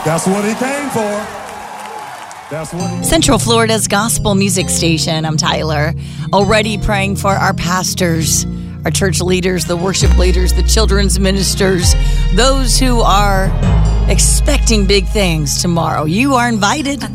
That's what he came for. That's what Central Florida's gospel music station. I'm Tyler. Already praying for our pastors, our church leaders, the worship leaders, the children's ministers, those who are expecting big things tomorrow. You are invited.